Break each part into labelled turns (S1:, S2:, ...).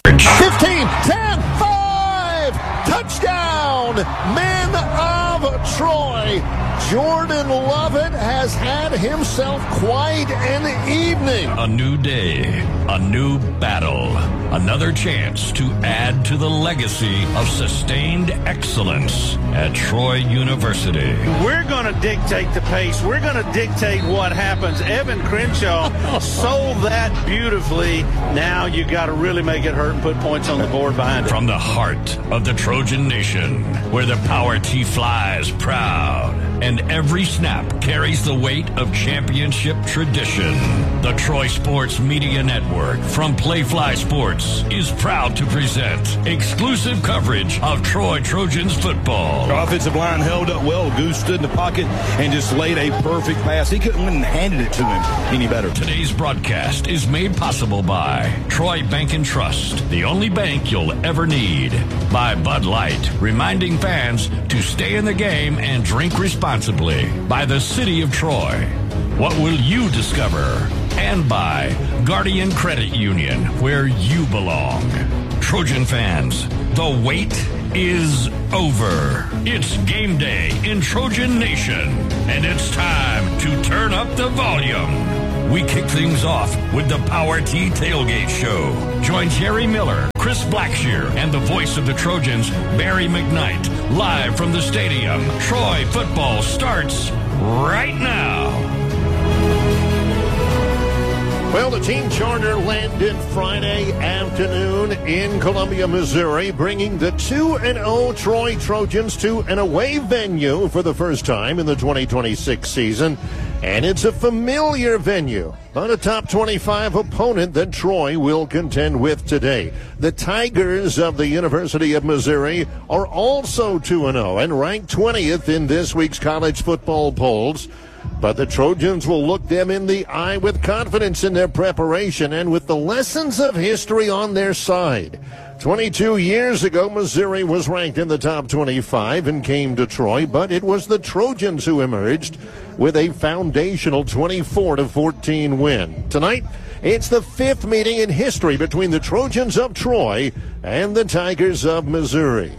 S1: 15, 10, 5, touchdown, men of Troy. Jordan Lovett has had himself quite an evening.
S2: A new day, a new battle, another chance to add to the legacy of sustained excellence at Troy University.
S3: We're going to dictate the pace. We're going to dictate what happens. Evan Crenshaw sold that beautifully. Now you got to really make it hurt and put points on the board behind it.
S2: From the heart of the Trojan Nation, where the Power T flies proud, and every snap carries the weight of championship tradition. The Troy Sports Media Network from Playfly Sports is proud to present exclusive coverage of Troy Trojans football.
S4: The offensive line held up well. Goose stood in the pocket and just laid a perfect pass. He couldn't win and handed it to him any better.
S2: Today's broadcast is made possible by Troy Bank and Trust, the only bank you'll ever need. By Bud Light, reminding fans to stay in the game and drink responsibly. By the City of Troy, what will you discover? And by Guardian Credit Union, where you belong. Trojan fans, the wait is over. It's game day in Trojan Nation, and it's time to turn up the volume. We kick things off with the Power T Tailgate Show. Join Jerry Miller, Chris Blackshear, and the voice of the Trojans, Barry McKnight, live from the stadium. Troy football starts right now.
S1: Well, the team charter landed Friday afternoon in Columbia, Missouri, bringing the 2-0 Troy Trojans to an away venue for the first time in the 2026 season. And it's a familiar venue, but a top 25 opponent that Troy will contend with today. The Tigers of the University of Missouri are also 2-0 and ranked 20th in this week's college football polls. But the Trojans will look them in the eye with confidence in their preparation and with the lessons of history on their side. 22 years ago, Missouri was ranked in the top 25 and came to Troy, but it was the Trojans who emerged with a foundational 24-14 win. Tonight, it's the fifth meeting in history between the Trojans of Troy and the Tigers of Missouri.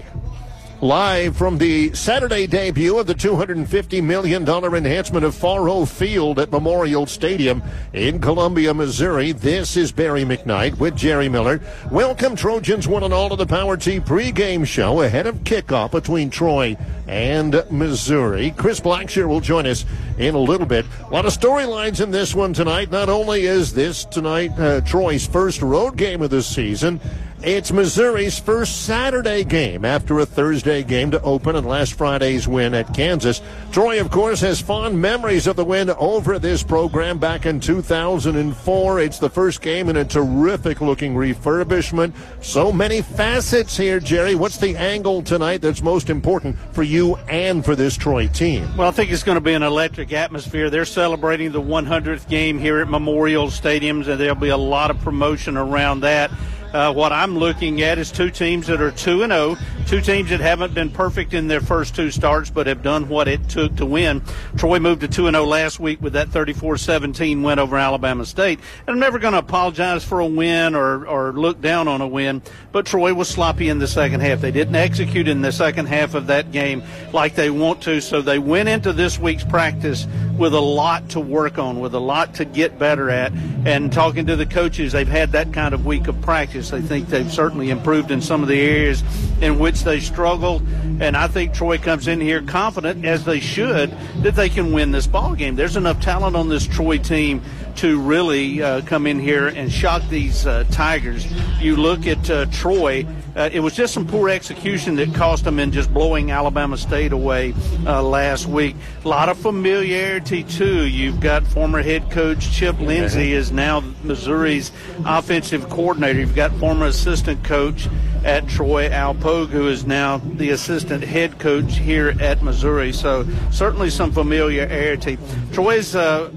S1: Live from the Saturday debut of the $250 million enhancement of Faro Field at Memorial Stadium in Columbia, Missouri, this is Barry McKnight with Jerry Miller. Welcome, Trojans, one and all, to the Power T pregame show ahead of kickoff between Troy and Missouri. Chris Blackshear will join us in a little bit. A lot of storylines in this one tonight. Not only is this tonight Troy's first road game of the season, it's Missouri's first Saturday game after a Thursday game to open and last Friday's win at Kansas. Troy, of course, has fond memories of the win over this program back in 2004. It's the first game in a terrific-looking refurbishment. So many facets here, Jerry. What's the angle tonight that's most important for you and for this Troy team?
S3: Well, I think it's going to be an electric atmosphere. They're celebrating the 100th game here at Memorial Stadiums, and there'll be a lot of promotion around that. What I'm looking at is two teams that are 2-0, two teams that haven't been perfect in their first two starts but have done what it took to win. Troy moved to 2-0 last week with that 34-17 win over Alabama State. And I'm never going to apologize for a win or look down on a win, but Troy was sloppy in the second half. They didn't execute in the second half of that game like they want to, so they went into this week's practice with a lot to work on, with a lot to get better at. And talking to the coaches, they've had that kind of week of practice. They think they've certainly improved in some of the areas in which they struggled. And I think Troy comes in here confident, as they should, that they can win this ball game. There's enough talent on this Troy team to really come in here and shock these Tigers. You look at Troy, it was just some poor execution that cost them in just blowing Alabama State away last week. A lot of familiarity, too. You've got former head coach Chip Lindsey is now Missouri's offensive coordinator. You've got former assistant coach at Troy, Al Pogue, who is now the assistant head coach here at Missouri. So certainly some familiarity. Troy's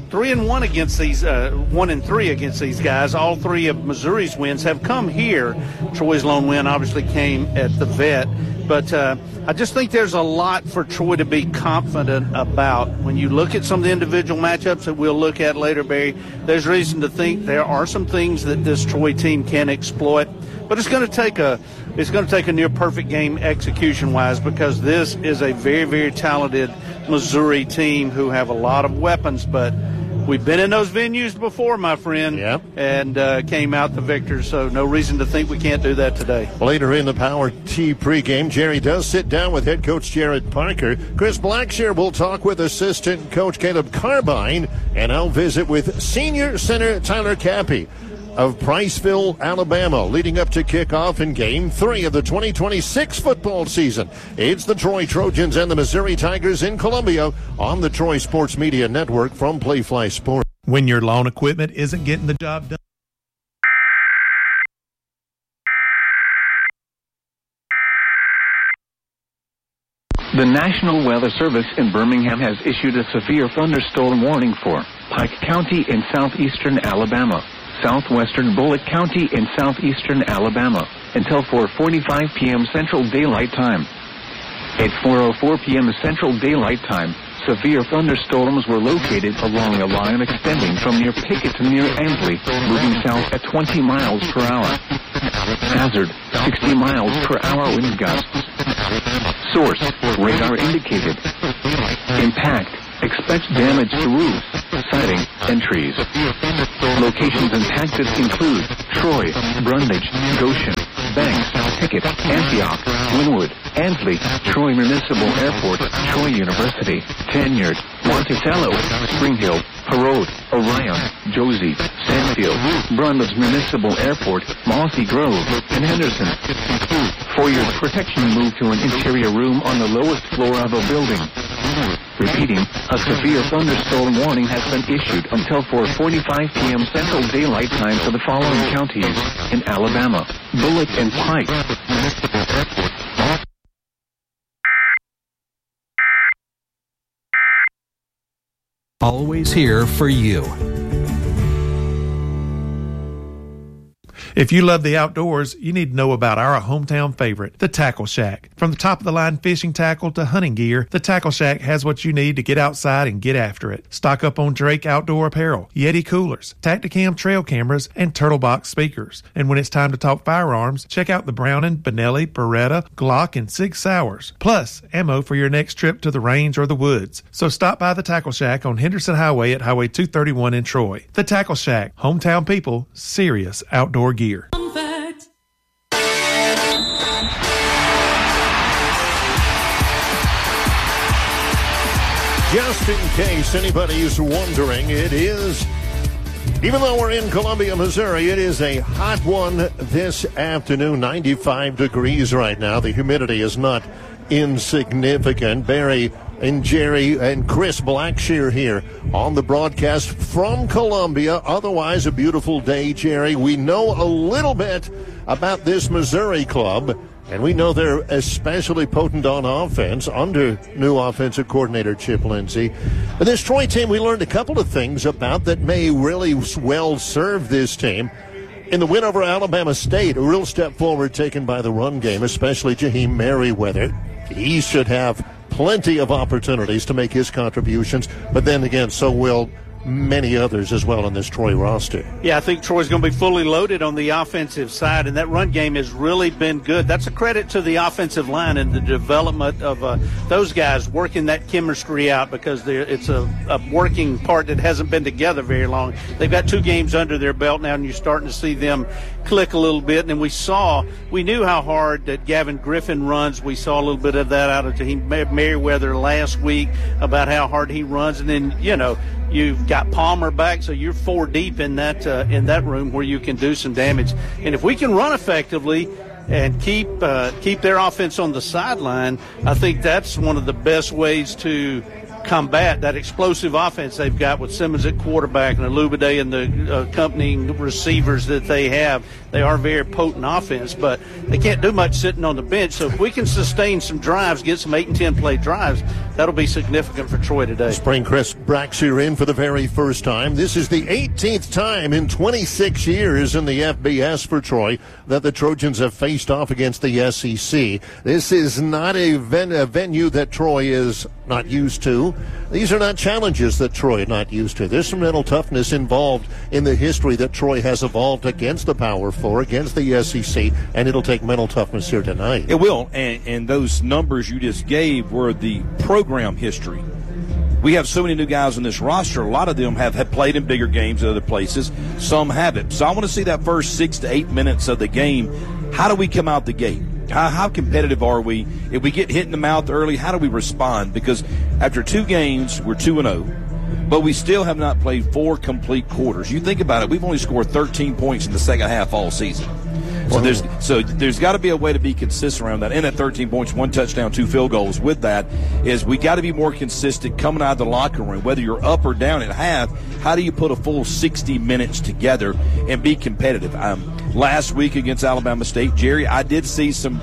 S3: 3-1 against these, 1-3 against these guys. All three of Missouri's wins have come here. Troy's lone win obviously came at the Vet. But I just think there's a lot for Troy to be confident about. When you look at some of the individual matchups that we'll look at later, Barry, there's reason to think there are some things that this Troy team can exploit. But it's going to take a near perfect game execution-wise, because this is a very, very talented Missouri team who have a lot of weapons. But we've been in those venues before, my friend, and came out the victors, so no reason to think we can't do that today.
S1: Later in the Power T pregame, Jerry does sit down with head coach Jared Parker. Chris Blackshear will talk with assistant coach Caleb Carbine, and I'll visit with senior center Tyler Cappy of Priceville, Alabama, leading up to kickoff in Game 3 of the 2026 football season. It's the Troy Trojans and the Missouri Tigers in Columbia on the Troy Sports Media Network from Playfly Sports.
S5: When your lawn equipment isn't getting the job done.
S6: The National Weather Service in Birmingham has issued a severe thunderstorm warning for Pike County in southeastern Alabama, southwestern Bullitt County in southeastern Alabama, until 4:45 p.m. Central Daylight Time. At 4:04 p.m. Central Daylight Time, severe thunderstorms were located along a line extending from near Pickett to near Ansley, moving south at 20 miles per hour. Hazard, 60 miles per hour wind gusts. Source, radar indicated. Impact, expect damage to roofs, siding, and trees. Locations impacted include Troy, Brundage, Goshen, Banks, Pickett, Antioch, Wynwood, Ansley, Troy Municipal Airport, Troy University, Tanyard, Monticello, Spring Hill, Harrode, Orion, Josie, Sandfield, Brundage Municipal Airport, Mossy Grove, and Henderson. Foyer protection moved to an interior room on the lowest floor of a building. Repeating, a severe thunderstorm warning has been issued until 4:45 p.m. Central Daylight Time for the following counties in Alabama: Bullitt and Pike.
S7: Always here for you.
S5: If you love the outdoors, you need to know about our hometown favorite, the Tackle Shack. From the top-of-the-line fishing tackle to hunting gear, the Tackle Shack has what you need to get outside and get after it. Stock up on Drake outdoor apparel, Yeti coolers, Tacticam trail cameras, and Turtle Box speakers. And when it's time to talk firearms, check out the Browning, Benelli, Beretta, Glock, and Sig Sauers. Plus, ammo for your next trip to the range or the woods. So stop by the Tackle Shack on Henderson Highway at Highway 231 in Troy. The Tackle Shack, hometown people, serious outdoor gear.
S1: Just in case anybody's wondering, it is, even though we're in Columbia, Missouri, it is a hot one this afternoon, 95 degrees right now. The humidity is not insignificant. Barry and Jerry and Chris Blackshear here on the broadcast from Columbia. Otherwise, a beautiful day, Jerry. We know a little bit about this Missouri club, and we know they're especially potent on offense under new offensive coordinator Chip Lindsey. But this Troy team, we learned a couple of things about that may really well serve this team. In the win over Alabama State, a real step forward taken by the run game, especially Jaheim Merriweather. He should have plenty of opportunities to make his contributions, but then again, so will many others as well on this Troy roster.
S3: Yeah, I think Troy's going to be fully loaded on the offensive side, and that run game has really been good. That's a credit to the offensive line and the development of those guys working that chemistry out, because it's a working part that hasn't been together very long. They've got 2 games under their belt now, and you're starting to see them click a little bit. And we knew how hard that Gavin Griffin runs. We saw a little bit of that out of Jaheim Merriweather last week about how hard he runs. And then, you've got Palmer back, so you're 4 deep in that room where you can do some damage. And if we can run effectively and keep their offense on the sideline, I think that's one of the best ways to combat that explosive offense they've got with Simmons at quarterback and Olubade and the accompanying receivers that they have. They are very potent offense, but they can't do much sitting on the bench. So if we can sustain some drives, get some 8 and 10 play drives, that'll be significant for Troy today.
S1: Spring Chris Braxier in for the very first time. This is the 18th time in 26 years in the FBS for Troy that the Trojans have faced off against the SEC. This is not a venue that Troy is not used to. These are not challenges that Troy is not used to. There's some mental toughness involved in the history that Troy has evolved against the Power Four, against the SEC, and it'll take mental toughness here tonight.
S4: It will, and those numbers you just gave were the program history. We have so many new guys on this roster. A lot of them have played in bigger games at other places. Some haven't. So I want to see that first 6 to 8 minutes of the game. How do we come out the gate? How competitive are we? If we get hit in the mouth early, how do we respond? Because after 2 games, we're 2-0, but we still have not played 4 complete quarters. You think about it, we've only scored 13 points in the second half all season. So there's got to be a way to be consistent around that. And at 13 points, 1 touchdown, 2 field goals with that is we got to be more consistent coming out of the locker room. Whether you're up or down at half, how do you put a full 60 minutes together and be competitive? Last week against Alabama State, Jerry, I did see some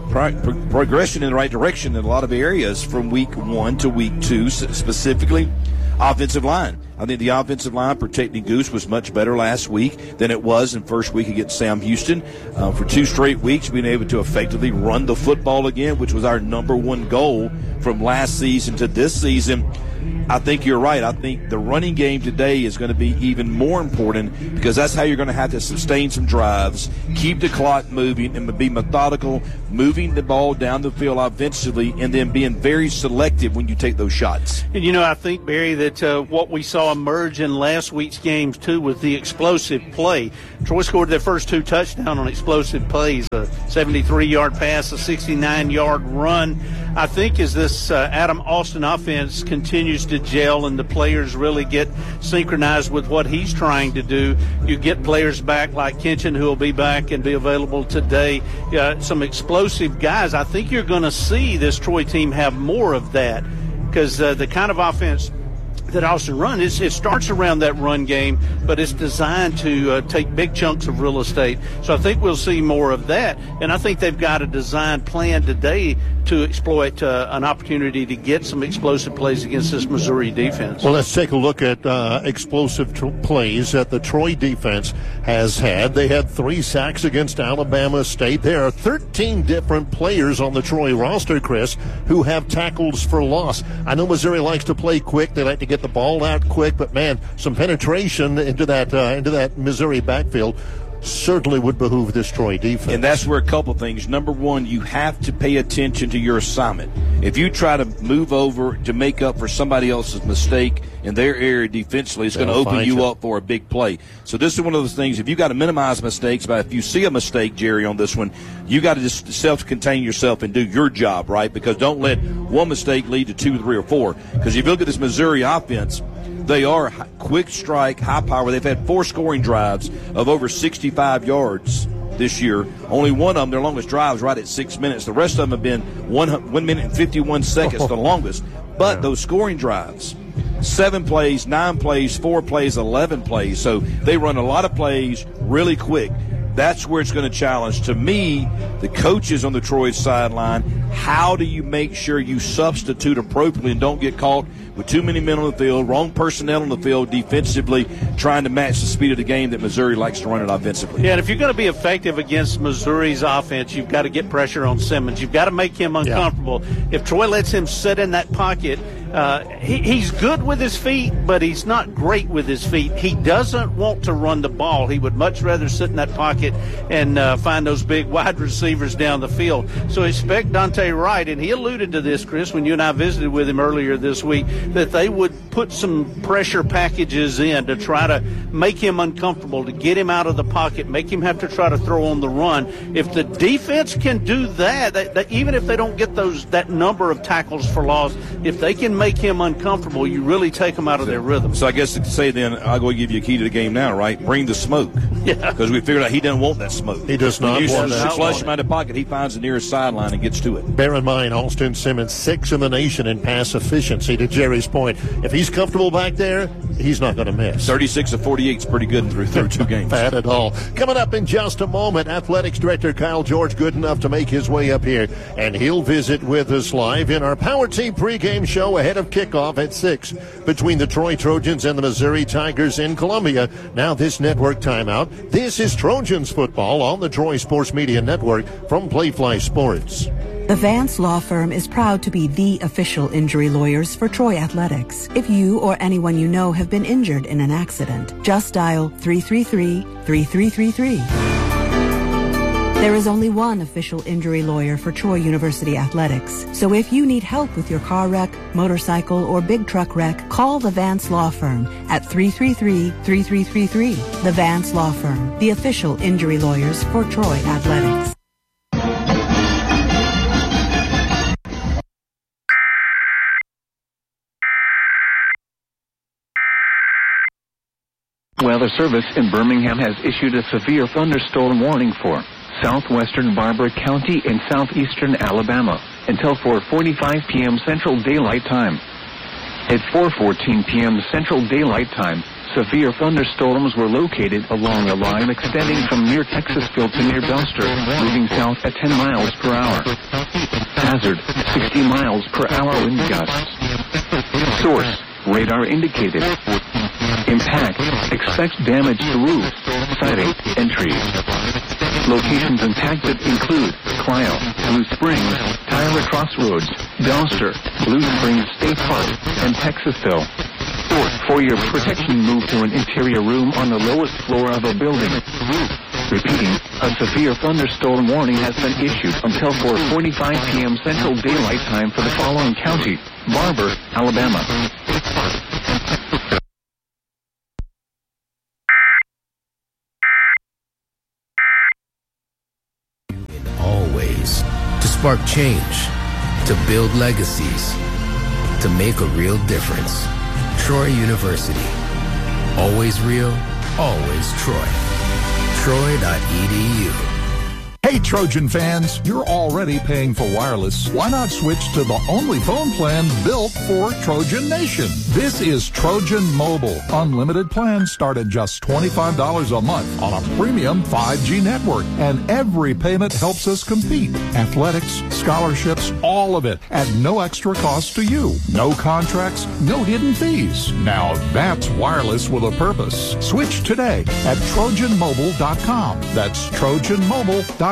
S4: progression in the right direction in a lot of areas from week 1 to week 2, specifically offensive line. I think the offensive line protecting Goose was much better last week than it was in first week against Sam Houston. For 2 straight weeks, being able to effectively run the football again, which was our number 1 goal from last season to this season. I think you're right. I think the running game today is going to be even more important because that's how you're going to have to sustain some drives, keep the clock moving, and be methodical, moving the ball down the field offensively, and then being very selective when you take those shots.
S3: And, I think, Barry, that what we saw emerge in last week's games, too, was the explosive play. Troy scored their first 2 touchdowns on explosive plays, a 73-yard pass, a 69-yard run. I think as this Adam Austin offense continues to gel and the players really get synchronized with what he's trying to do, you get players back like Kinchin, who will be back and be available today, some explosive guys. I think you're going to see this Troy team have more of that because the kind of offense that Austin runs, it starts around that run game, but it's designed to take big chunks of real estate. So I think we'll see more of that, and I think they've got a design plan today to exploit an opportunity to get some explosive plays against this Missouri defense.
S1: Well, let's take a look at explosive plays that the Troy defense has had. They had 3 sacks against Alabama State. There are 13 different players on the Troy roster, Chris, who have tackles for loss. I know Missouri likes to play quick. They like to get the ball out quick, but, man, some penetration into that Missouri backfield certainly would behoove this Troy defense.
S4: And that's where a couple things. Number 1, you have to pay attention to your assignment. If you try to move over to make up for somebody else's mistake in their area defensively, it's going to open you up for a big play. So this is one of those things, if you got to minimize mistakes, but if you see a mistake, Jerry, on this one, you got to just self-contain yourself and do your job, right? Because don't let one mistake lead to 2, 3, or 4. Because if you look at this Missouri offense, they are quick strike, high power. They've had 4 scoring drives of over 65 yards this year. Only one of them, their longest drive, is right at 6 minutes. The rest of them have been 1 minute and 51 seconds, the longest. But those scoring drives, 7 plays, 9 plays, 4 plays, 11 plays. So they run a lot of plays really quick. That's where it's going to challenge, to me, the coaches on the Troy sideline. How do you make sure you substitute appropriately and don't get caught with too many men on the field, wrong personnel on the field defensively, trying to match the speed of the game that Missouri likes to run it offensively?
S3: Yeah, and if you're going to be effective against Missouri's offense, you've got to get pressure on Simmons. You've got to make him uncomfortable. Yeah. If Troy lets him sit in that pocket, he's good with his feet, but he's not great with his feet. He doesn't want to run the ball. He would much rather sit in that pocket and find those big wide receivers down the field. So expect Dante Wright, and he alluded to this, Chris, when you and I visited with him earlier this week, that they would put some pressure packages in to try to make him uncomfortable, to get him out of the pocket, make him have to try to throw on the run. If the defense can do that, even if they don't get that number of tackles for loss, if they can make him uncomfortable, you really take him out of their rhythm.
S4: So I guess to say then, I'll go give you a key to the game now, right? Bring the smoke.
S3: Yeah.
S4: Because we figured out he doesn't want that smoke.
S1: He does not want that.
S4: Flush him out of the pocket. He finds the nearest sideline and gets to it.
S1: Bear in mind, Alston Simmons, 6th in the nation in pass efficiency, to Jerry's point. If he's comfortable back there, he's not going to miss.
S4: 36 of 48 is pretty good through 2 games.
S1: Bad at all. Coming up in just a moment, Athletics Director Kyle George good enough to make his way up here, and he'll visit with us live in our Power Team pregame show ahead of kickoff at 6 between the Troy Trojans and the Missouri Tigers in Columbia. Now this network timeout. This is Trojans football on the Troy Sports Media Network from Playfly Sports.
S8: The Vance Law Firm is proud to be the official injury lawyers for Troy Athletics. If you or anyone you know have been injured in an accident, just dial 333-3333. There is only one official injury lawyer for Troy University Athletics. So if you need help with your car wreck, motorcycle, or big truck wreck, call the Vance Law Firm at 333-3333. The Vance Law Firm, the official injury lawyers for Troy Athletics.
S6: Weather Service in Birmingham has issued a severe thunderstorm warning for southwestern Barber County in southeastern Alabama until 4:45 p.m. Central Daylight Time. At 4:14 p.m. Central Daylight Time, severe thunderstorms were located along a line extending from near Texasville to near Belster, moving south at 10 miles per hour. Hazard, 60 miles per hour wind gusts. Source, radar indicated. Impact, expect damage to roof, siding, and trees. Locations impacted include Clio, Blue Springs, Tyler Crossroads, Belster, Blue Springs State Park, and Texasville. For your protection, move to an interior room on the lowest floor of a building. Repeating, a severe thunderstorm warning has been issued until 4:45 p.m. Central Daylight Time for the following county: Barber, Alabama.
S9: Always to spark change, to build legacies, to make a real difference. Troy University. Always real, always Troy. Troy.edu.
S10: Hey Trojan fans, you're already paying for wireless. Why not switch to the only phone plan built for Trojan Nation? This is Trojan Mobile. Unlimited plans start at just $25 a month on a premium 5G network. And every payment helps us compete. Athletics, scholarships, all of it at no extra cost to you. No contracts, no hidden fees. Now that's wireless with a purpose. Switch today at TrojanMobile.com. That's TrojanMobile.com.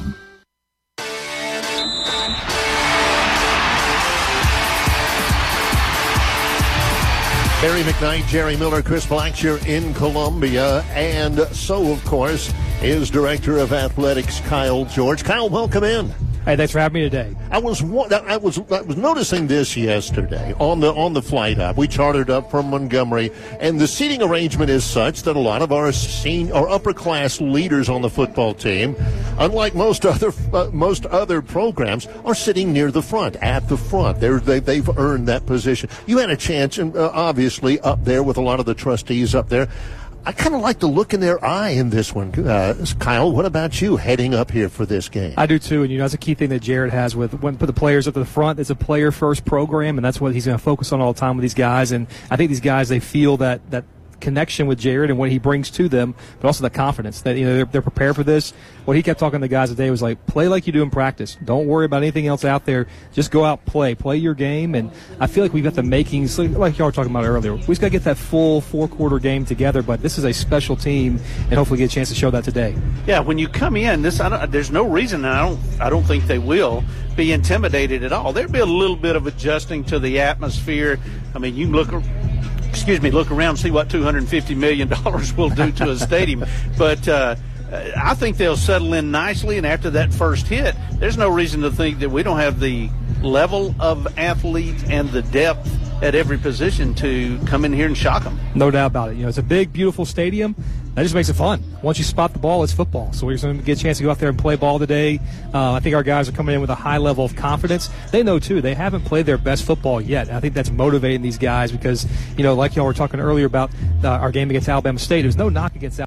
S1: Barry McKnight, Jerry Miller, Chris Blackshear in Columbia, and so, of course, is Director of Athletics Kyle George. Kyle, welcome in.
S11: Hey, thanks for having me today.
S1: I was noticing this yesterday on the flight up. We chartered up from Montgomery, and the seating arrangement is such that a lot of our upper class leaders on the football team, unlike most other programs, are sitting near the front, at the front. They've earned that position. You had a chance, and obviously up there with a lot of the trustees up there. I kind of like the look in their eye in this one. Kyle, what about you heading up here for this game?
S11: I do too, and that's a key thing that Jared has when put the players up to the front. It's a player-first program, and that's what he's going to focus on all the time with these guys. And I think these guys, they feel that connection with Jared and what he brings to them, but also the confidence that they're prepared for this. What he kept talking to the guys today was like, play like you do in practice. Don't worry about anything else out there. Just go out, play your game. And I feel like we've got the makings, like y'all were talking about earlier. We just got to get that full 4-quarter game together. But this is a special team, and hopefully get a chance to show that today.
S3: Yeah, when you come in, there's no reason, and I don't think they will be intimidated at all. There'll be a little bit of adjusting to the atmosphere. I mean, you look around and see what $250 million will do to a stadium. But I think they'll settle in nicely, and after that first hit, there's no reason to think that we don't have the level of athlete and the depth at every position to come in here and shock them.
S11: No doubt about it. It's a big, beautiful stadium, that just makes it fun. Once you spot the ball, it's football. So we're going to get a chance to go out there and play ball today. I think our guys are coming in with a high level of confidence. They know, too, they haven't played their best football yet. And I think that's motivating these guys because, like y'all were talking earlier about our game against Alabama State, there's no knock against Alabama.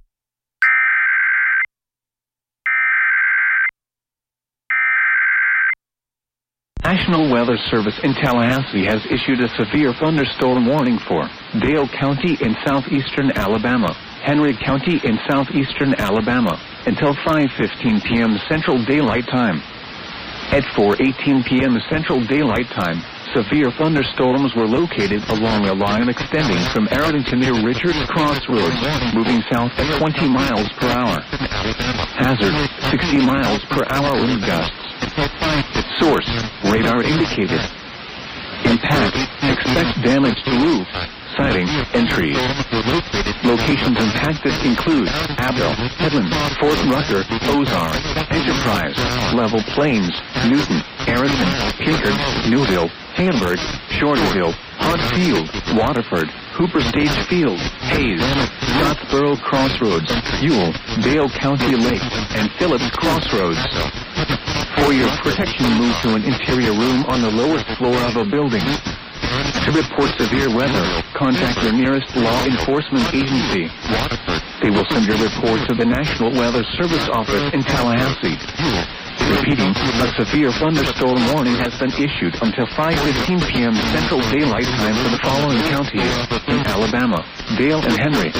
S6: National Weather Service in Tallahassee has issued a severe thunderstorm warning for Dale County in southeastern Alabama, Henry County in southeastern Alabama, until 5:15 p.m. Central Daylight Time. At 4:18 p.m. Central Daylight Time, severe thunderstorms were located along a line extending from Arlington near Richards Crossroads, moving south at 20 miles per hour. Hazard, 60 miles per hour wind gusts. Source, radar indicated. Impact, expect damage to roof, siding, and trees. Locations impacted include Abel, Headland, Fort Rucker, Ozark, Enterprise, Level Plains, Newton, Harrison, Kinkard, Newville, Hamburg, Shorterville, Hartfield, Waterford, Hooper Stage Field, Hayes, Scottsboro Crossroads, Ewell, Dale County Lake, and Phillips Crossroads. For your protection, move to an interior room on the lowest floor of a building. To report severe weather, contact your nearest law enforcement agency. They will send your report to the National Weather Service office in Tallahassee. Repeating, a severe thunderstorm warning has been issued until 5:15 p.m. Central Daylight Time for the following counties in Alabama: Dale and Henry.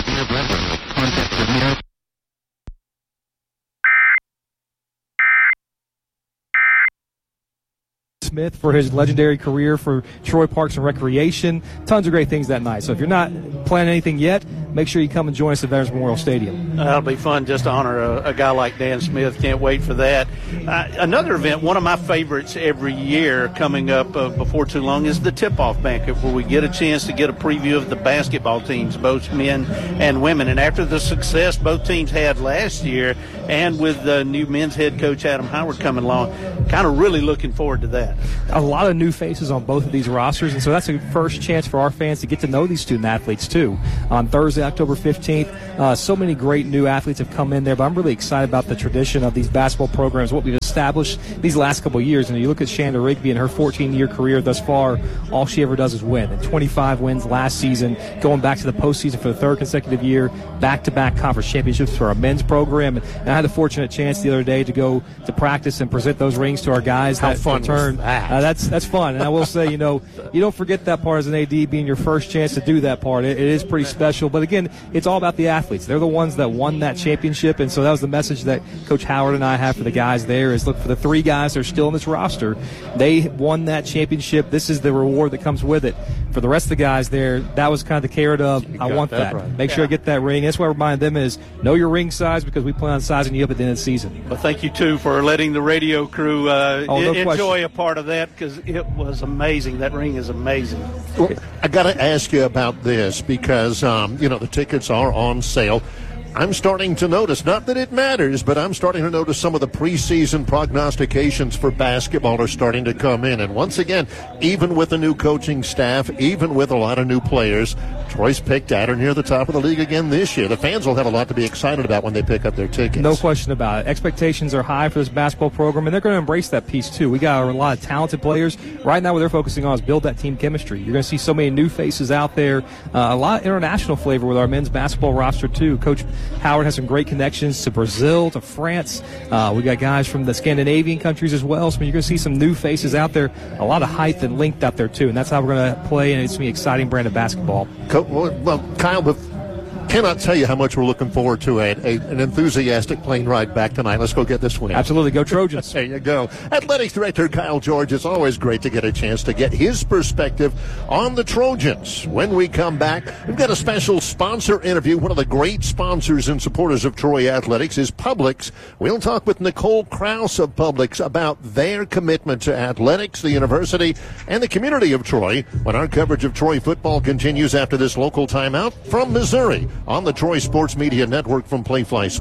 S11: Smith for his legendary career for Troy Parks and Recreation. Tons of great things that night. So if you're not planning anything yet, make sure you come and join us at Veterans Memorial Stadium.
S3: That'll be fun just to honor a guy like Dan Smith. Can't wait for that. Another event, one of my favorites every year coming up before too long, is the tip-off banquet, where we get a chance to get a preview of the basketball teams, both men and women. And after the success both teams had last year, and with the new men's head coach Adam Howard coming along, kind of really looking forward to that.
S11: A lot of new faces on both of these rosters, and so that's a first chance for our fans to get to know these student athletes too. On Thursday, October 15th, so many great new athletes have come in there, but I'm really excited about the tradition of these basketball programs, what we've established these last couple of years. And you look at Shanda Rigby in her 14-year career thus far, all she ever does is win. And 25 wins last season, going back to the postseason for the third consecutive year, back-to-back conference championships for our men's program. And I had the fortunate chance the other day to go to practice and present those rings to our guys.
S1: How fun was that?
S11: That's fun. And I will say, you don't forget that part as an AD, being your first chance to do that part. It is pretty special. But again, it's all about the athletes. They're the ones that won that championship. And so that was the message that Coach Howard and I have for the guys there is look for the three guys that are still in this roster. They won that championship. This is the reward that comes with it. For the rest of the guys there, that was kind of the carrot of, I want that. Right. Make sure I get that ring. That's why I remind them is know your ring size, because we plan on sizing you up at the end of the season.
S3: Well, thank you, too, for letting the radio crew enjoy a part of that, because it was amazing. That ring is amazing.
S1: Well, I got to ask you about this because, the tickets are on sale. I'm starting to notice, not that it matters, but I'm starting to notice some of the preseason prognostications for basketball are starting to come in. And once again, even with the new coaching staff, even with a lot of new players, Troy's picked at or near the top of the league again this year. The fans will have a lot to be excited about when they pick up their tickets.
S11: No question about it. Expectations are high for this basketball program, and they're going to embrace that piece, too. We got a lot of talented players. Right now what they're focusing on is build that team chemistry. You're going to see so many new faces out there, a lot of international flavor with our men's basketball roster, too. Coach Howard has some great connections to Brazil, to France. We got guys from the Scandinavian countries as well. So you're going to see some new faces out there, a lot of height and length out there, too. And that's how we're going to play, and it's going to be an exciting brand of basketball.
S1: Well, Kyle, cannot tell you how much we're looking forward to an enthusiastic plane ride back tonight. Let's go get this win.
S11: Absolutely. Go Trojans.
S1: There you go. Athletics Director Kyle George, it's always great to get a chance to get his perspective on the Trojans. When we come back, we've got a special sponsor interview. One of the great sponsors and supporters of Troy Athletics is Publix. We'll talk with Nicole Krause of Publix about their commitment to athletics, the university, and the community of Troy when our coverage of Troy football continues after this local timeout from Missouri on the Troy Sports Media Network from Playfly Sports.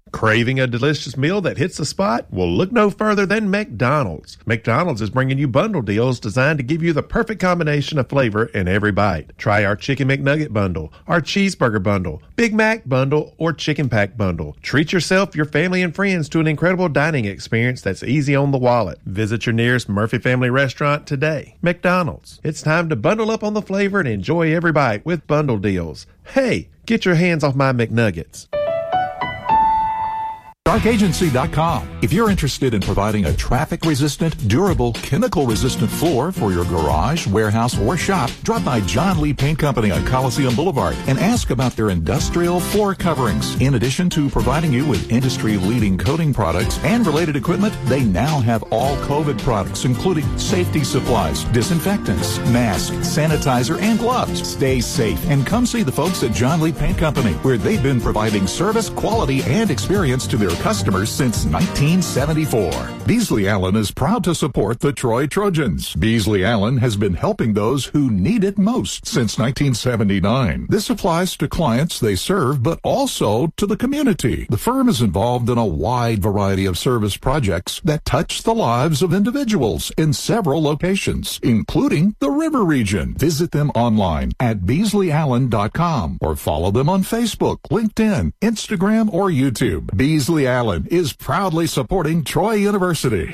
S5: Craving a delicious meal that hits the spot? Well, look no further than McDonald's. McDonald's is bringing you bundle deals designed to give you the perfect combination of flavor in every bite. Try our Chicken McNugget bundle, our Cheeseburger bundle, Big Mac bundle, or Chicken Pack bundle. Treat yourself, your family, and friends to an incredible dining experience that's easy on the wallet. Visit your nearest Murphy Family restaurant today. McDonald's. It's time to bundle up on the flavor and enjoy every bite with bundle deals. Hey, get your hands off my McNuggets.
S10: StarkAgency.com. If you're interested in providing a traffic-resistant, durable, chemical-resistant floor for your garage, warehouse, or shop, drop by John Lee Paint Company on Coliseum Boulevard and ask about their industrial floor coverings. In addition to providing you with industry-leading coating products and related equipment, they now have all COVID products, including safety supplies, disinfectants, masks, sanitizer, and gloves. Stay safe and come see the folks at John Lee Paint Company, where they've been providing service, quality, and experience to their customers since 1974. Beasley Allen is proud to support the Troy Trojans. Beasley Allen has been helping those who need it most since 1979. This applies to clients they serve, but also to the community. The firm is involved in a wide variety of service projects that touch the lives of individuals in several locations, including the River Region. Visit them online at BeasleyAllen.com or follow them on Facebook, LinkedIn, Instagram, or YouTube. Beasley Allen is proudly supporting Troy University.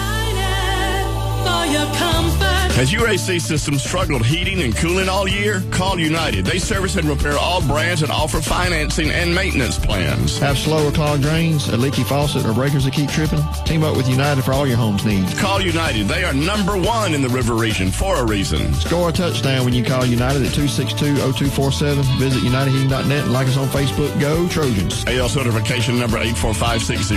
S12: Has your AC system struggled heating and cooling all year? Call United. They service and repair all brands and offer financing and maintenance plans.
S13: Have slow or clogged drains, a leaky faucet, or breakers that keep tripping? Team up with United for all your home's needs.
S12: Call United. They are #1 in the River Region for a reason.
S13: Score a touchdown when you call United at 262-0247. Visit UnitedHeating.net and like us on Facebook. Go Trojans.
S12: AL certification number 84560.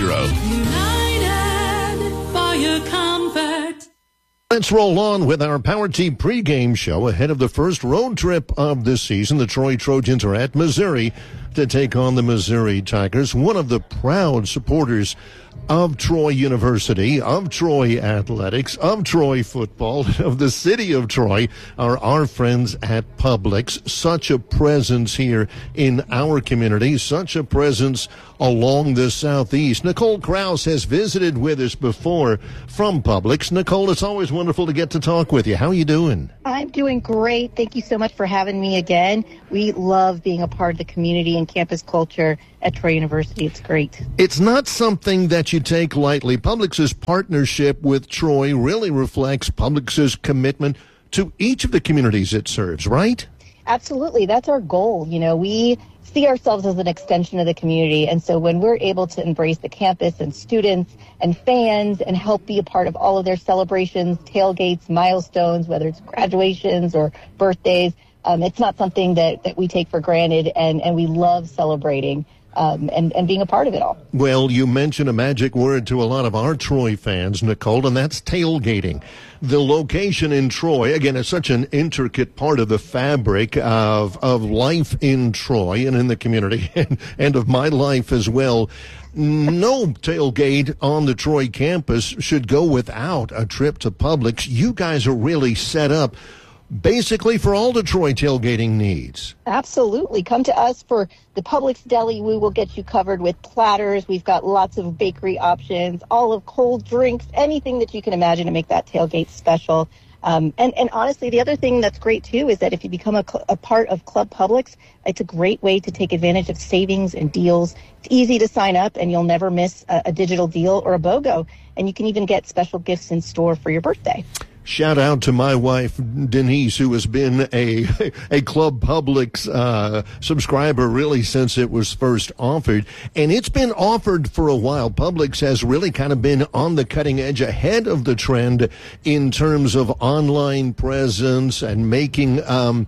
S14: United for your comfort.
S1: Let's roll on with our Power Team pregame show ahead of the first road trip of this season. The Troy Trojans are at Missouri to take on the Missouri Tigers. One of the proud supporters of Troy University, of Troy Athletics, of Troy football, of the city of Troy are our friends at Publix. Such a presence here in our community, such a presence along the southeast. Nicole Krause has visited with us before from Publix. Nicole, it's always wonderful to get to talk with you. How are you doing?
S15: I'm doing great. Thank you so much for having me again. We love being a part of the community and campus culture at Troy University. It's great.
S1: It's not something that you take lightly. Publix's partnership with Troy really reflects Publix's commitment to each of the communities it serves, right?
S15: Absolutely. That's our goal. You know, we see ourselves as an extension of the community. And so when we're able to embrace the campus and students and fans and help be a part of all of their celebrations, tailgates, milestones, whether it's graduations or birthdays, it's not something that we take for granted. And we love celebrating and being a part of it all.
S1: Well, you mentioned a magic word to a lot of our Troy fans, Nicole, and that's tailgating. The location in Troy, again, is such an intricate part of the fabric of life in Troy and in the community and of my life as well. No tailgate on the Troy campus should go without a trip to Publix. You guys are really set up basically for all the Troy tailgating needs.
S15: Absolutely. Come to us for the Publix Deli. We will get you covered with platters. We've got lots of bakery options, all of cold drinks, anything that you can imagine to make that tailgate special. And honestly, the other thing that's great, too, is that if you become a part of Club Publix, it's a great way to take advantage of savings and deals. It's easy to sign up, and you'll never miss a digital deal or a BOGO. And you can even get special gifts in store for your birthday.
S1: Shout out to my wife, Denise, who has been a Club Publix subscriber really since it was first offered. And it's been offered for a while. Publix has really kind of been on the cutting edge, ahead of the trend in terms of online presence and making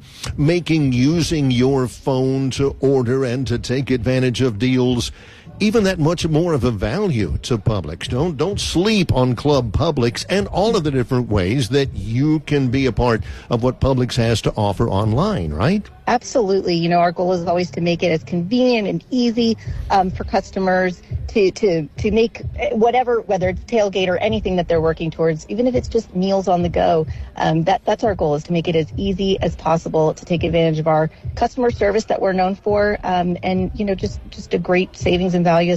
S1: using your phone to order and to take advantage of deals even that much more of a value to Publix. Don't sleep on Club Publix and all of the different ways that you can be a part of what Publix has to offer online, right?
S15: Absolutely. You know, our goal is always to make it as convenient and easy for customers to make whatever, whether it's tailgate or anything that they're working towards, even if it's just meals on the go. That's our goal, is to make it as easy as possible to take advantage of our customer service that we're known for, and you know, just a great savings and value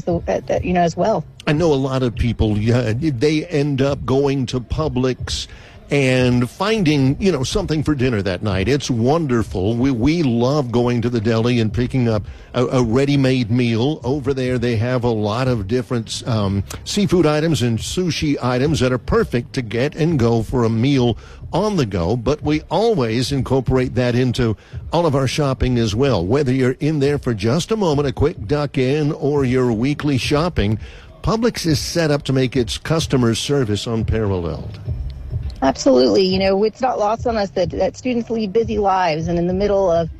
S15: as well.
S1: I know a lot of people, they end up going to Publix and finding, you know, something for dinner that night. It's wonderful. We love going to the deli and picking up a ready-made meal. Over there, they have a lot of different seafood items and sushi items that are perfect to get and go for a meal on the go. But we always incorporate that into all of our shopping as well. Whether you're in there for just a moment, a quick duck in, or your weekly shopping, Publix is set up to make its customer service unparalleled.
S15: Absolutely. You know, it's not lost on us that students lead busy lives, and in the middle of,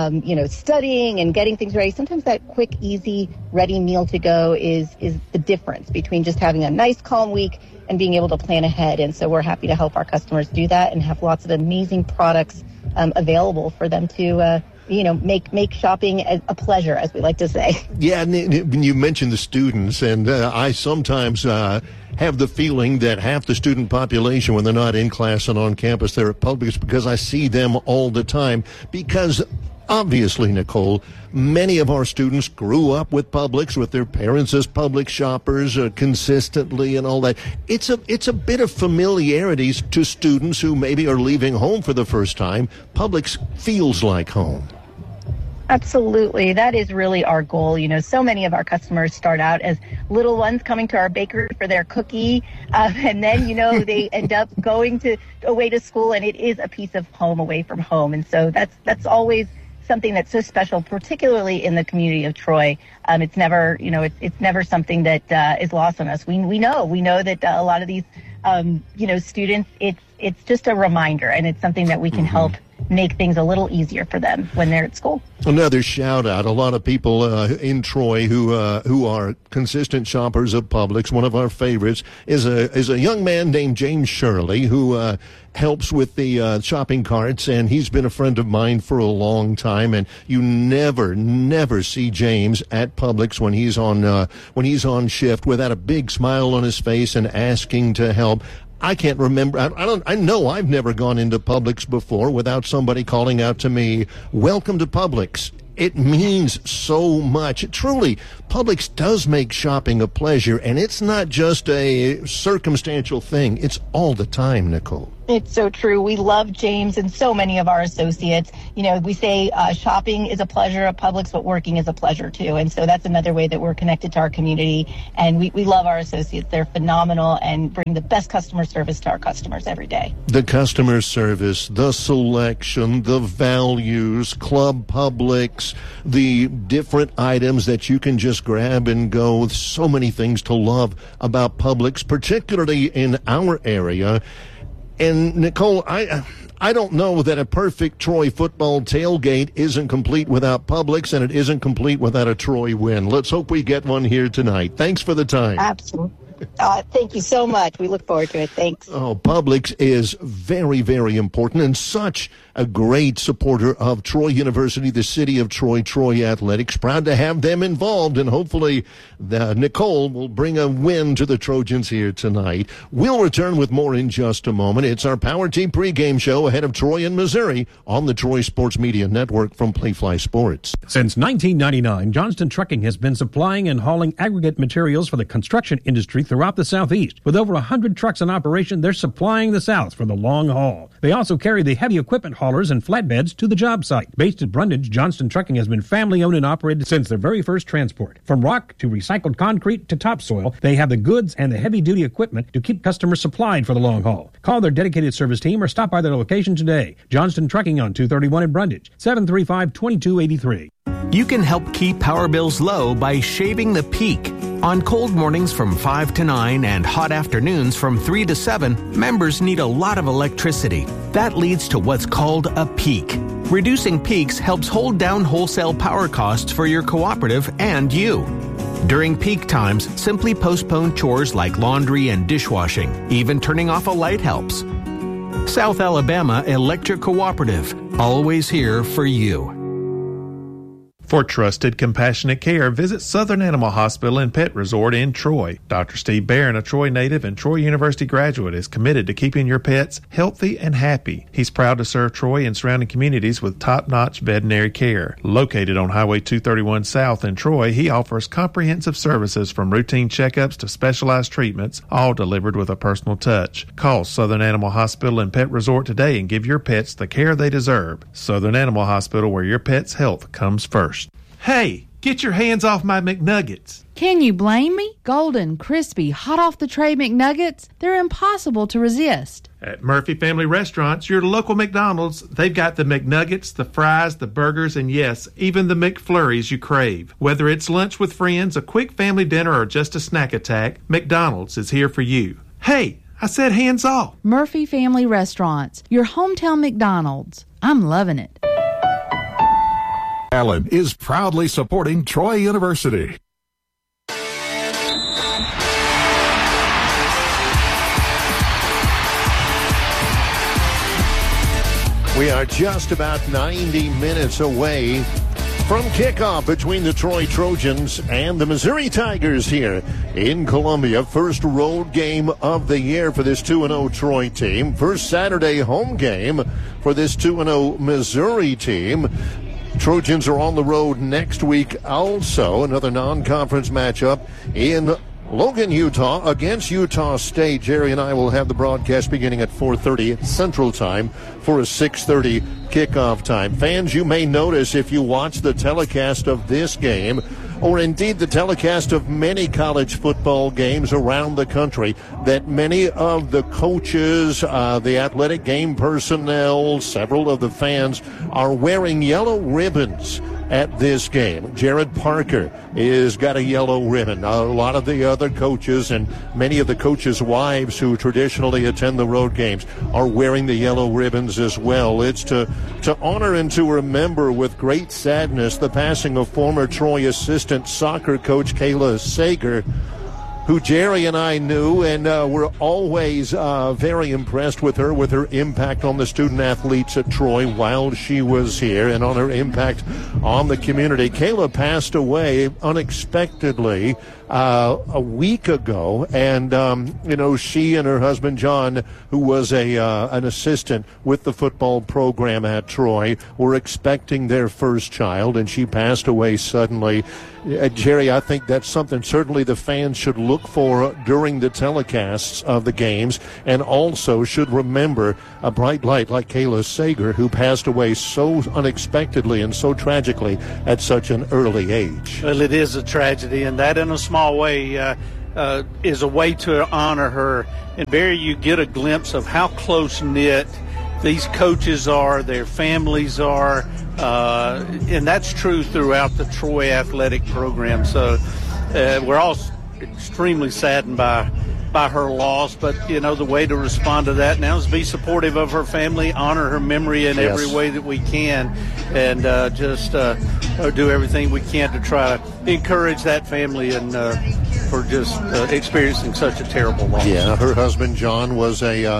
S15: studying and getting things ready, sometimes that quick, easy, ready meal to go is the difference between just having a nice, calm week and being able to plan ahead. And so we're happy to help our customers do that and have lots of amazing products available for them to make shopping a pleasure, as we like to say. Yeah, and
S1: you mentioned the students, and I sometimes have the feeling that half the student population, when they're not in class and on campus, they're at Publix, because I see them all the time. Because obviously, Nicole, many of our students grew up with Publix, with their parents as Publix shoppers consistently and all that. It's a bit of familiarity to students who maybe are leaving home for the first time. Publix feels like home.
S15: Absolutely. That is really our goal. You know, so many of our customers start out as little ones coming to our bakery for their cookie, and then, you know, they end up going away to school, and it is a piece of home away from home. And so that's always something that's so special, particularly in the community of Troy. It's never, it's never something that is lost on us. We know that a lot of these, students, it's just a reminder, and it's something that we can help make things a little easier for them when they're at school.
S1: Another shout out. A lot of people in Troy who are consistent shoppers of Publix. One of our favorites is a young man named James Shirley, who helps with the shopping carts, and he's been a friend of mine for a long time. And you never see James at Publix when he's on shift without a big smile on his face and asking to help. I can't remember. I know I've never gone into Publix before without somebody calling out to me, "Welcome to Publix." It means so much. Truly, Publix does make shopping a pleasure, and it's not just a circumstantial thing. It's all the time, Nicole.
S15: It's so true. We love James and so many of our associates. You know, we say shopping is a pleasure at Publix, but working is a pleasure too. And so that's another way that we're connected to our community. And we love our associates. They're phenomenal and bring the best customer service to our customers every day.
S1: The customer service, the selection, the values, Club Publix, the different items that you can just grab and go. So many things to love about Publix, particularly in our area. And Nicole, I don't know that a perfect Troy football tailgate isn't complete without Publix, and it isn't complete without a Troy win. Let's hope we get one here tonight. Thanks for the time.
S15: Absolutely. Thank you so much. We look forward to it. Thanks.
S1: Oh, Publix is very, very important and such a great supporter of Troy University, the city of Troy, Troy Athletics. Proud to have them involved, and hopefully Nicole will bring a win to the Trojans here tonight. We'll return with more in just a moment. It's our Power Team pregame show ahead of Troy and Missouri on the Troy Sports Media Network from Playfly Sports.
S16: Since 1999, Johnston Trucking has been supplying and hauling aggregate materials for the construction industry throughout the Southeast. With over 100 trucks in operation, they're supplying the South for the long haul. They also carry the heavy equipment haulers and flatbeds to the job site. Based at Brundage, Johnston Trucking has been family-owned and operated since their very first transport. From rock to recycled concrete to topsoil, they have the goods and the heavy-duty equipment to keep customers supplied for the long haul. Call their dedicated service team or stop by their location today. Johnston Trucking on 231 in Brundage, 735-2283.
S7: You can help keep power bills low by shaving the peak. On cold mornings from 5 to 9 and hot afternoons from 3 to 7, members need a lot of electricity. That leads to what's called a peak. Reducing peaks helps hold down wholesale power costs for your cooperative and you. During peak times, simply postpone chores like laundry and dishwashing. Even turning off a light helps. South Alabama Electric Cooperative, always here for you.
S5: For trusted, compassionate care, visit Southern Animal Hospital and Pet Resort in Troy. Dr. Steve Barron, a Troy native and Troy University graduate, is committed to keeping your pets healthy and happy. He's proud to serve Troy and surrounding communities with top-notch veterinary care. Located on Highway 231 South in Troy, he offers comprehensive services from routine checkups to specialized treatments, all delivered with a personal touch. Call Southern Animal Hospital and Pet Resort today and give your pets the care they deserve. Southern Animal Hospital, where your pet's health comes first. Hey, get your hands off my McNuggets.
S17: Can you blame me? Golden, crispy, hot off the tray McNuggets, they're impossible to resist.
S5: At Murphy Family Restaurants, your local McDonald's, they've got the McNuggets, the fries, the burgers, and yes, even the McFlurries you crave. Whether it's lunch with friends, a quick family dinner, or just a snack attack, McDonald's is here for you. Hey, I said hands off.
S17: Murphy Family Restaurants, your hometown McDonald's. I'm loving it.
S10: Allen is proudly supporting Troy University.
S1: We are just about 90 minutes away from kickoff between the Troy Trojans and the Missouri Tigers here in Columbia. First road game of the year for this 2-0 Troy team. First Saturday home game for this 2-0 Missouri team. Trojans are on the road next week also. Another non-conference matchup in Logan, Utah against Utah State. Jerry and I will have the broadcast beginning at 4:30 Central Time for a 6:30 kickoff time. Fans, you may notice if you watch the telecast of this game, or indeed the telecast of many college football games around the country, that many of the coaches, the athletic game personnel, several of the fans are wearing yellow ribbons at this game. Jared Parker is got a yellow ribbon. A lot of the other coaches and many of the coaches' wives who traditionally attend the road games are wearing the yellow ribbons as well. It's to honor and to remember with great sadness the passing of former Troy assistant soccer coach Kayla Sager, who Jerry and I knew and were always very impressed with her impact on the student athletes at Troy while she was here and on her impact on the community. Kayla passed away unexpectedly a week ago, and she and her husband John, who was an assistant with the football program at Troy, were expecting their first child, and she passed away suddenly. Jerry, I think that's something certainly the fans should look for during the telecasts of the games, and also should remember a bright light like Kayla Sager, who passed away so unexpectedly and so tragically at such an early age.
S3: Well, it is a tragedy, and that in a small way is a way to honor her. And Barry, you get a glimpse of how close-knit these coaches are, their families are, and that's true throughout the Troy athletic program. So we're all extremely saddened by her loss, but the way to respond to that now is be supportive of her family, honor her memory in every way that we can, and just do everything we can to try to encourage that family and for just experiencing such a terrible loss.
S1: Yeah, her husband John was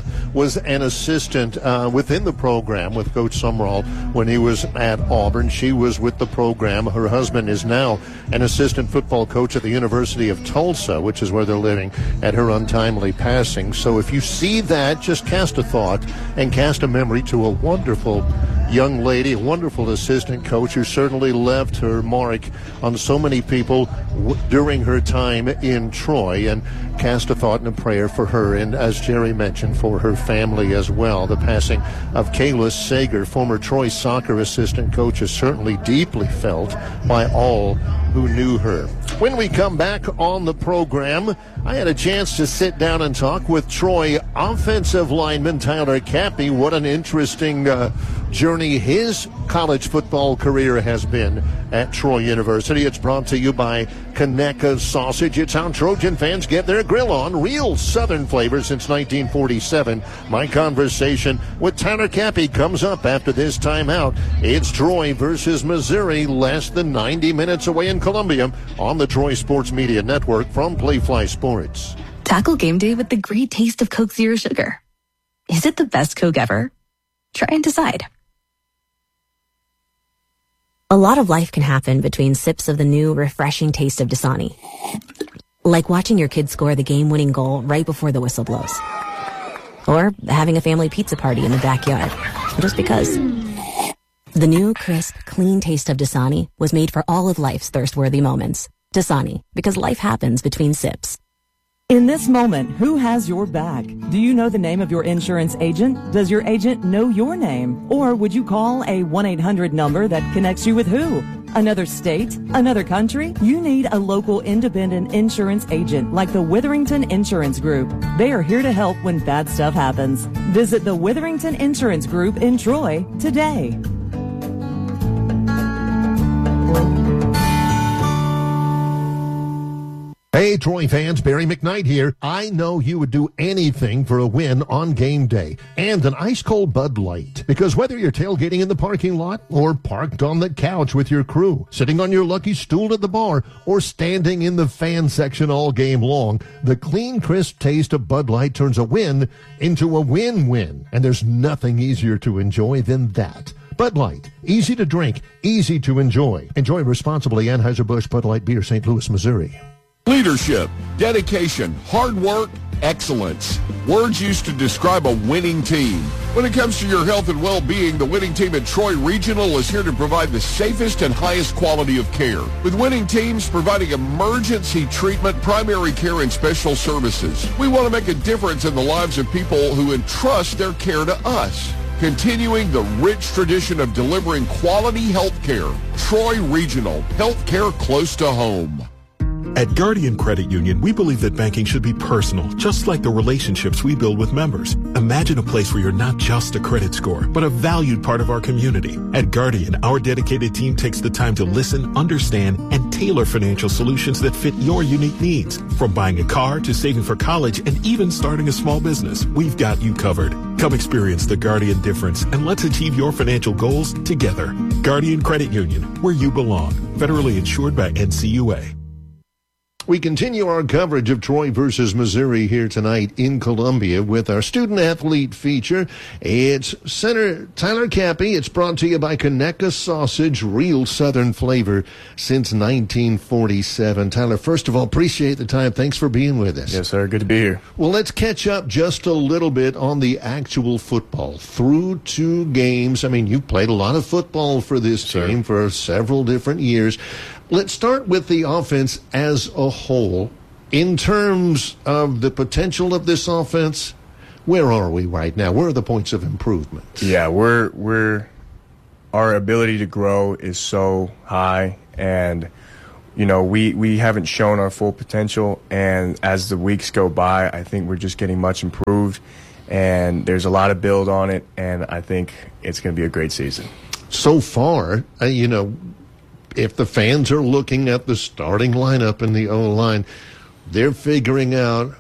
S1: an assistant within the program with Coach Sumrall when he was at Auburn. She was with the program. Her husband is now an assistant football coach at the University of Tulsa, which is where they're living, at her untimely passing. So if you see that, just cast a thought and cast a memory to a wonderful young lady, a wonderful assistant coach who certainly left her mark on so many people during her time in Troy, and cast a thought and a prayer for her, and as Jerry mentioned, for her family as well. The passing of Kayla Sager, former Troy soccer assistant coach, is certainly deeply felt by all who knew her. When we come back on the program, I had a chance to sit down and talk with Troy offensive lineman Tyler Cappy. What an interesting journey his college football career has been at Troy University. It's brought to you by Conecuh Sausage. It's how Trojan fans get their grill on. Real Southern flavor since 1947. My conversation with Tyler Cappy comes up after this timeout. It's Troy versus Missouri, less than 90 minutes away in Columbia on the Troy Sports Media Network from Playfly Sports.
S18: Tackle game day with the great taste of Coke Zero Sugar. Is it the best Coke ever? Try and decide.
S19: A lot of life can happen between sips of the new, refreshing taste of Dasani. Like watching your kids score the game-winning goal right before the whistle blows. Or having a family pizza party in the backyard. Just because. The new, crisp, clean taste of Dasani was made for all of life's thirst-worthy moments. Dasani, because life happens between sips.
S20: In this moment, who has your back? Do you know the name of your insurance agent? Does your agent know your name? Or would you call a 1-800 number that connects you with who? Another state? Another country? You need a local independent insurance agent like the Witherington Insurance Group. They are here to help when bad stuff happens. Visit the Witherington Insurance Group in Troy today.
S1: Hey, Troy fans, Barry McKnight here. I know you would do anything for a win on game day and an ice-cold Bud Light. Because whether you're tailgating in the parking lot or parked on the couch with your crew, sitting on your lucky stool at the bar, or standing in the fan section all game long, the clean, crisp taste of Bud Light turns a win into a win-win. And there's nothing easier to enjoy than that. Bud Light, easy to drink, easy to enjoy. Enjoy responsibly. Anheuser-Busch Bud Light Beer, St. Louis, Missouri.
S21: Leadership, dedication, hard work, excellence. Words used to describe a winning team. When it comes to your health and well-being, the winning team at Troy Regional is here to provide the safest and highest quality of care. With winning teams providing emergency treatment, primary care, and special services. We want to make a difference in the lives of people who entrust their care to us. Continuing the rich tradition of delivering quality health care. Troy Regional, health care close to home.
S22: At Guardian Credit Union, we believe that banking should be personal, just like the relationships we build with members. Imagine a place where you're not just a credit score, but a valued part of our community. At Guardian, our dedicated team takes the time to listen, understand, and tailor financial solutions that fit your unique needs. From buying a car to saving for college and even starting a small business, we've got you covered. Come experience the Guardian difference and let's achieve your financial goals together. Guardian Credit Union, where you belong. Federally insured by NCUA.
S1: We continue our coverage of Troy versus Missouri here tonight in Columbia with our student-athlete feature. It's Senator Tyler Cappy. It's brought to you by Conecuh Sausage, real Southern flavor since 1947. Tyler, first of all, appreciate the time. Thanks for being with us.
S23: Yes, sir. Good to be here.
S1: Well, let's catch up just a little bit on the actual football. Through 2 games, I mean, you've played a lot of football for this team for several different years. Let's start with the offense as a whole. In terms of the potential of this offense, where are we right now? Where are the points of improvement?
S23: Yeah, our ability to grow is so high, and you know, we haven't shown our full potential, and as the weeks go by, I think we're just getting much improved, and there's a lot of build on it, and I think it's going to be a great season.
S1: So far, you know, if the fans are looking at the starting lineup in the O-line, they're figuring out